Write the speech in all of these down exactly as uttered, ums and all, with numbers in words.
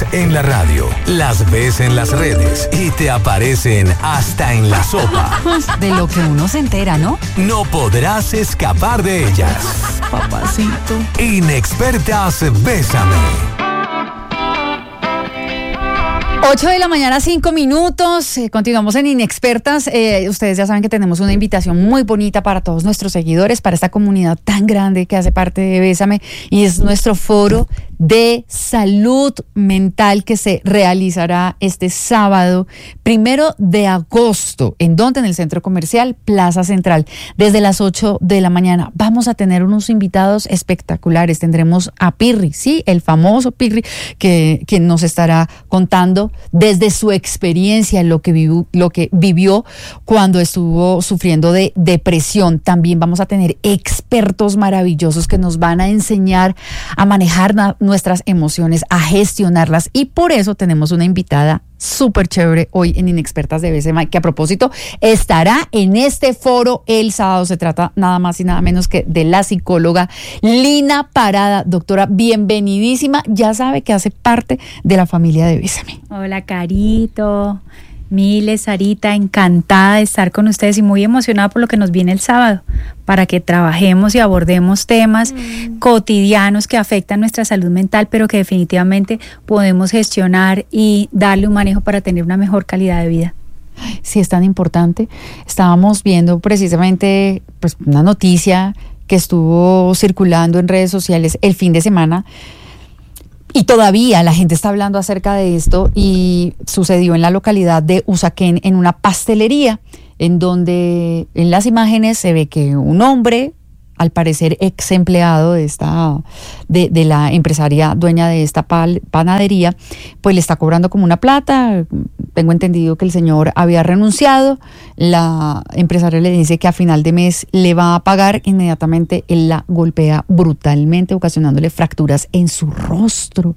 en la radio, las ves en las redes y te aparecen hasta en la sopa. De lo que uno se entera, ¿no? No podrás escapar de ellas. Papacito. Inexpertas Bésame. ocho de la mañana, cinco minutos. Eh, continuamos en Inexpertas. Eh, ustedes ya saben que tenemos una invitación muy bonita para todos nuestros seguidores, para esta comunidad tan grande que hace parte de Bésame, y es nuestro foro de salud mental que se realizará este sábado primero de agosto. ¿En dónde? En el Centro Comercial Plaza Central, desde las ocho de la mañana. Vamos a tener unos invitados espectaculares. Tendremos a Pirri, sí, el famoso Pirri, que, que nos estará contando desde su experiencia lo que vivió, lo que vivió cuando estuvo sufriendo de depresión. También vamos a tener expertos maravillosos que nos van a enseñar a manejar na- nuestras emociones, a gestionarlas, y por eso tenemos una invitada súper chévere hoy en Inexpertas de B S M, que a propósito estará en este foro el sábado. Se trata nada más y nada menos que de la psicóloga Lina Parada. Doctora, bienvenidísima. Ya sabe que hace parte de la familia de B S M. Hola, Carito, Miles, Sarita, encantada de estar con ustedes y muy emocionada por lo que nos viene el sábado, para que trabajemos y abordemos temas mm. cotidianos que afectan nuestra salud mental, pero que definitivamente podemos gestionar y darle un manejo para tener una mejor calidad de vida. Sí, es tan importante. Estábamos viendo precisamente pues, una noticia que estuvo circulando en redes sociales el fin de semana, y todavía la gente está hablando acerca de esto, y sucedió en la localidad de Usaquén, en una pastelería, en donde en las imágenes se ve que un hombre, al parecer ex empleado de esta, de, de la empresaria dueña de esta pal, panadería, pues le está cobrando como una plata. Tengo entendido que el señor había renunciado. La empresaria le dice que a final de mes le va a pagar. Inmediatamente él la golpea brutalmente, ocasionándole fracturas en su rostro.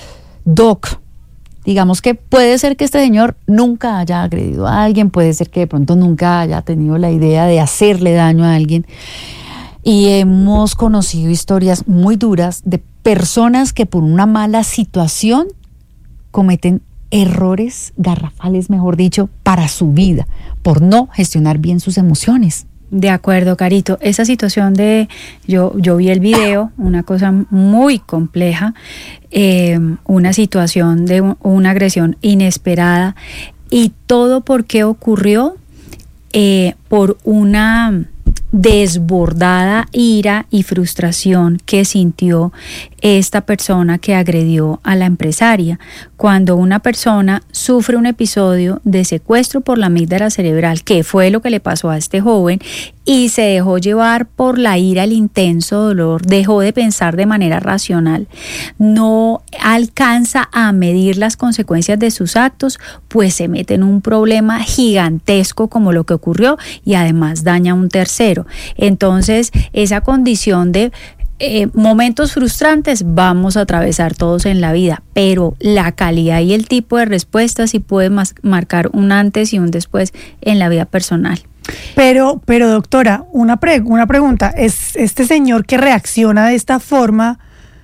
Doc, digamos que puede ser que este señor nunca haya agredido a alguien, puede ser que de pronto nunca haya tenido la idea de hacerle daño a alguien. Y hemos conocido historias muy duras de personas que por una mala situación cometen errores garrafales, mejor dicho, para su vida, por no gestionar bien sus emociones. De acuerdo, Carito. Esa situación de, yo, yo vi el video, una cosa muy compleja, eh, una situación de un, una agresión inesperada, y todo porque ocurrió eh, por una desbordada ira y frustración que sintió esta persona que agredió a la empresaria. Cuando una persona sufre un episodio de secuestro por la amígdala cerebral, que fue lo que le pasó a este joven, y se dejó llevar por la ira, el intenso dolor, dejó de pensar de manera racional, no alcanza a medir las consecuencias de sus actos, pues se mete en un problema gigantesco como lo que ocurrió, y además daña a un tercero. Entonces, esa condición de Eh, momentos frustrantes vamos a atravesar todos en la vida, pero la calidad y el tipo de respuesta sí puede mas- marcar un antes y un después en la vida personal. Pero, pero doctora, una, pre- una pregunta, ¿es este señor que reacciona de esta forma?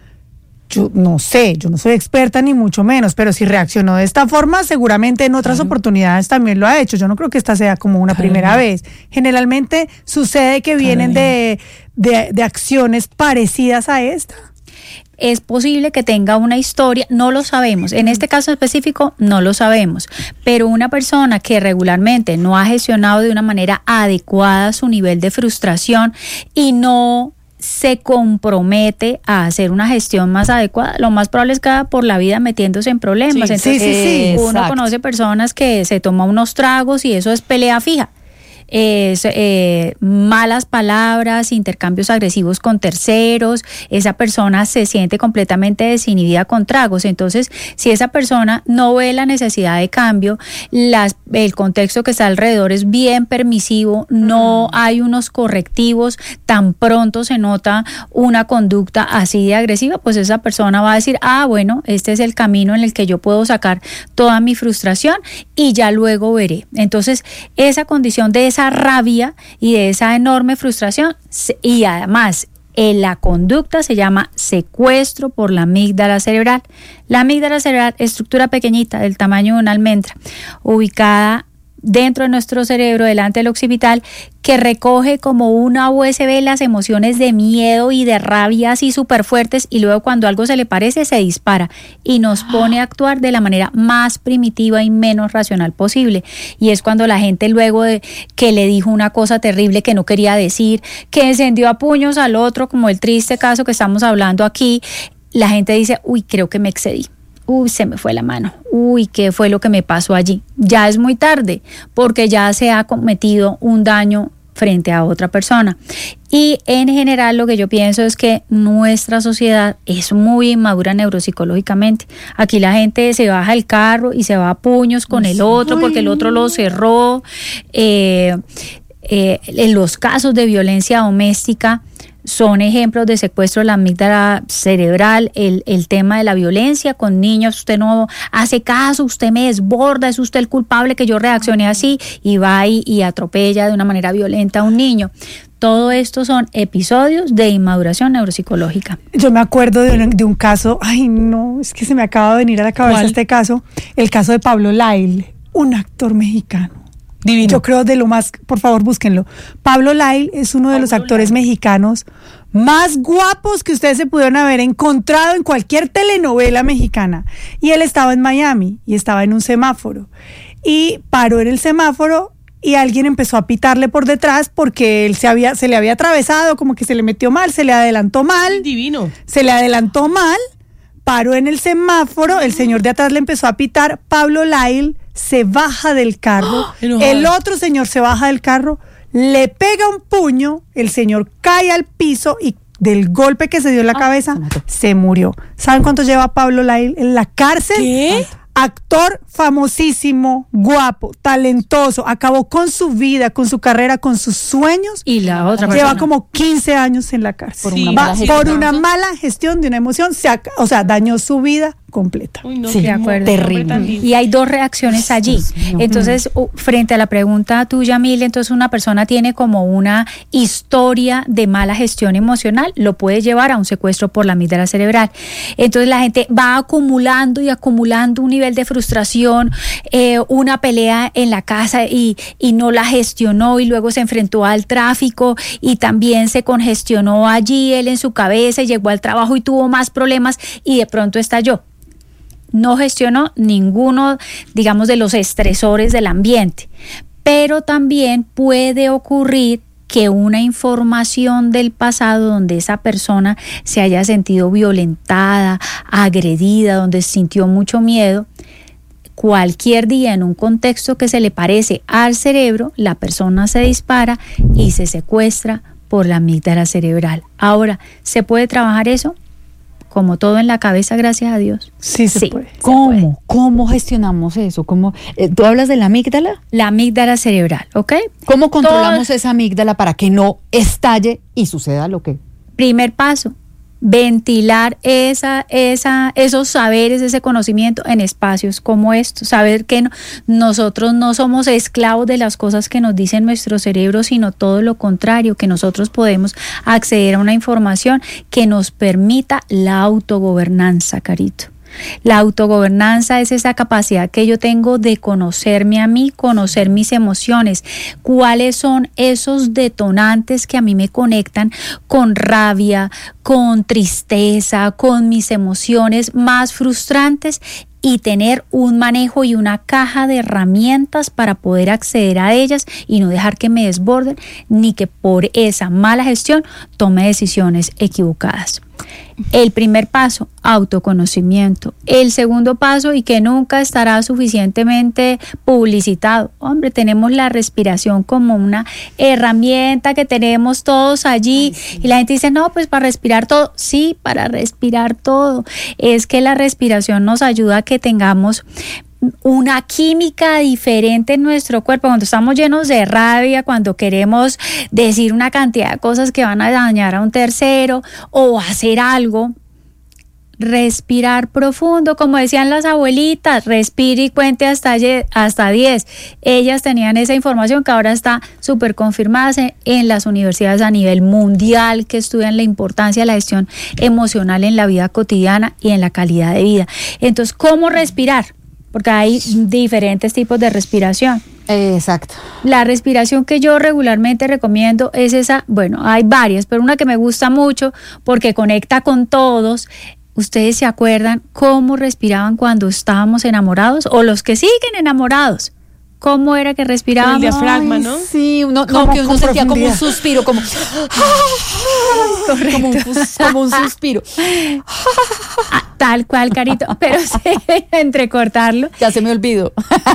Yo no sé, yo no soy experta ni mucho menos, pero si reaccionó de esta forma, seguramente en otras claro. oportunidades también lo ha hecho. Yo no creo que esta sea como una claro. primera vez. Generalmente sucede que vienen de, de, de acciones parecidas a esta. Es posible que tenga una historia, no lo sabemos. En este caso específico no lo sabemos, pero una persona que regularmente no ha gestionado de una manera adecuada su nivel de frustración y no se compromete a hacer una gestión más adecuada, lo más probable es que vaya por la vida metiéndose en problemas. Sí, Entonces sí, sí, uno exacto. conoce personas que se toman unos tragos y eso es pelea fija. Es, eh, malas palabras, intercambios agresivos con terceros, esa persona se siente completamente desinhibida con tragos. Entonces, si esa persona no ve la necesidad de cambio, las, el contexto que está alrededor es bien permisivo, no mm. hay unos correctivos, tan pronto se nota una conducta así de agresiva, pues esa persona va a decir, ah, bueno, este es el camino en el que yo puedo sacar toda mi frustración y ya luego veré. Entonces, esa condición de esa rabia y de esa enorme frustración, y además En la conducta se llama secuestro por la amígdala cerebral. La amígdala cerebral, estructura pequeñita del tamaño de una almendra, ubicada dentro de nuestro cerebro, delante del occipital, que recoge como una U S B las emociones de miedo y de rabia así súper fuertes, y luego cuando algo se le parece se dispara y nos pone a actuar de la manera más primitiva y menos racional posible. Y es cuando la gente, luego de que le dijo una cosa terrible que no quería decir, que encendió a puños al otro, como el triste caso que estamos hablando aquí, la gente dice, uy, creo que me excedí. Uy, se me fue la mano. Uy, ¿qué fue lo que me pasó allí? Ya es muy tarde, porque ya se ha cometido un daño frente a otra persona. Y en general lo que yo pienso es que nuestra sociedad es muy inmadura neuropsicológicamente. Aquí la gente se baja del carro y se va a puños con el otro porque el otro lo cerró. Eh, eh, en los casos de violencia doméstica, son ejemplos de secuestro de la amígdala cerebral, el, el tema de la violencia con niños. Usted no hace caso, usted me desborda, es usted el culpable que yo reaccioné así, y va y, y atropella de una manera violenta a un niño. Todo esto son episodios de inmaduración neuropsicológica. Yo me acuerdo de un, de un caso, ay no, es que se me acaba de venir a la cabeza ¿Cuál? Este caso, el caso de Pablo Lyle, un actor mexicano. Divino. Yo creo de lo más, por favor búsquenlo. Pablo Lyle es uno de Pablo los actores Lyle. mexicanos más guapos que ustedes se pudieron haber encontrado en cualquier telenovela mexicana. Y él estaba en Miami y estaba en un semáforo. Y paró en el semáforo y alguien empezó a pitarle por detrás porque él se había, se le había atravesado, como que se le metió mal, se le adelantó mal. Divino. Se le adelantó mal, paró en el semáforo, el señor de atrás le empezó a pitar, Pablo Lyle se baja del carro, ¡oh! El otro señor se baja del carro, le pega un puño, el señor cae al piso y del golpe que se dio en la oh, cabeza se murió. ¿Saben cuánto lleva Pablo Lyle en la cárcel? ¿Qué? Actor famosísimo, guapo, talentoso, acabó con su vida, con su carrera, con sus sueños. Y la otra lleva persona. como quince años en la cárcel. Por, sí, una, mala gestión. por una mala gestión de una emoción, se, o sea, dañó su vida completa. Uy, no, sí, de acuerdo. Terrible. Y hay dos reacciones allí. Entonces, frente a la pregunta tuya, Mil, entonces una persona tiene como una historia de mala gestión emocional, lo puede llevar a un secuestro por la amígdala cerebral. Entonces la gente va acumulando y acumulando un nivel de frustración, eh, una pelea en la casa y, y no la gestionó, y luego se enfrentó al tráfico y también se congestionó allí él en su cabeza y llegó al trabajo y tuvo más problemas y de pronto estalló. No gestionó ninguno, digamos, de los estresores del ambiente, pero también puede ocurrir que una información del pasado donde esa persona se haya sentido violentada, agredida, donde sintió mucho miedo, cualquier día en un contexto que se le parece al cerebro, la persona se dispara y se secuestra por la amígdala cerebral. Ahora, ¿se puede trabajar eso? Como todo en la cabeza, gracias a Dios. Sí, se sí, puede. ¿Cómo? Se puede. ¿Cómo gestionamos eso? ¿Cómo, eh, ¿Tú hablas de la amígdala? La amígdala cerebral, ¿ok? ¿Cómo controlamos todo... esa amígdala para que no estalle y suceda lo que? Primer paso, ventilar esa, esa, esos saberes, ese conocimiento en espacios como estos. Saber que no, nosotros no somos esclavos de las cosas que nos dicen nuestro cerebro, sino todo lo contrario, que nosotros podemos acceder a una información que nos permita la autogobernanza, Carito. La autogobernanza es esa capacidad que yo tengo de conocerme a mí, conocer mis emociones, cuáles son esos detonantes que a mí me conectan con rabia, con tristeza, con mis emociones más frustrantes, y tener un manejo y una caja de herramientas para poder acceder a ellas y no dejar que me desborden ni que por esa mala gestión tome decisiones equivocadas. El primer paso, autoconocimiento. El segundo paso, y que nunca estará suficientemente publicitado. Hombre, tenemos la respiración como una herramienta que tenemos todos allí. Ay, sí. Y la gente dice, no, pues para respirar todo. Sí, para respirar todo. Es que la respiración nos ayuda a que tengamos una química diferente en nuestro cuerpo. Cuando estamos llenos de rabia, cuando queremos decir una cantidad de cosas que van a dañar a un tercero o hacer algo, respirar profundo, como decían las abuelitas, respire y cuente hasta, hasta diez. Ellas tenían esa información que ahora está súper confirmada en las universidades a nivel mundial, que estudian la importancia de la gestión emocional en la vida cotidiana y en la calidad de vida. Entonces, ¿cómo respirar? Porque hay diferentes tipos de respiración. Exacto. La respiración que yo regularmente recomiendo es esa, bueno, hay varias, pero una que me gusta mucho porque conecta con todos. ¿Ustedes se acuerdan cómo respiraban cuando estábamos enamorados? O los que siguen enamorados. ¿Cómo era que respirábamos? El diafragma, ¿no? Ay, sí, uno, Como no, que uno con sentía como un profundidad. suspiro, como, como, un, fus- como un suspiro. Ah, tal cual, Carito, pero sí, entrecortarlo. Ya se me olvidó.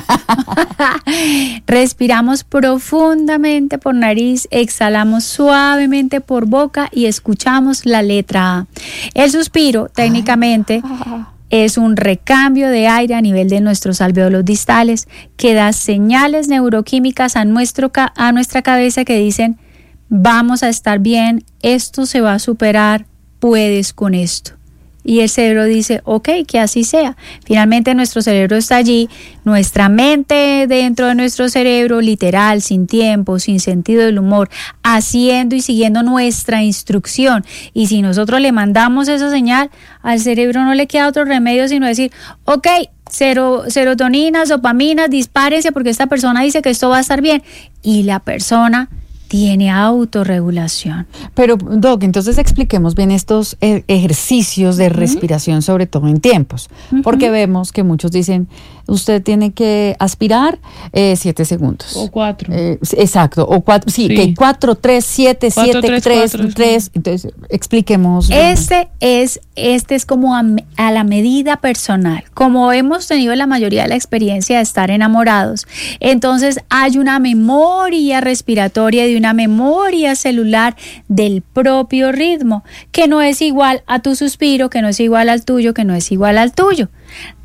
Respiramos profundamente por nariz, exhalamos suavemente por boca y escuchamos la letra A. El suspiro, técnicamente, es un recambio de aire a nivel de nuestros alvéolos distales que da señales neuroquímicas a, nuestro, a nuestra cabeza que dicen: vamos a estar bien, esto se va a superar, puedes con esto. Y el cerebro dice, ok, que así sea. Finalmente nuestro cerebro está allí, nuestra mente dentro de nuestro cerebro, literal, sin tiempo, sin sentido del humor, haciendo y siguiendo nuestra instrucción. Y si nosotros le mandamos esa señal, al cerebro no le queda otro remedio sino decir, ok, cero, serotoninas, dopaminas, dispárense porque esta persona dice que esto va a estar bien. Y la persona tiene autorregulación. Pero, Doc, entonces expliquemos bien estos eh, ejercicios de respiración, sobre todo en tiempos, Uh-huh. porque vemos que muchos dicen, usted tiene que aspirar eh, siete segundos. O cuatro. Eh, exacto, o cuatro, sí, Sí. que cuatro, tres, siete, Cuatro, siete, tres, tres, cuatro, tres. Entonces, expliquemos. bien. Este es, este es como a, a la medida personal. Como hemos tenido la mayoría de la experiencia de estar enamorados, entonces hay una memoria respiratoria y una memoria celular del propio ritmo, que no es igual a tu suspiro, que no es igual al tuyo, que no es igual al tuyo.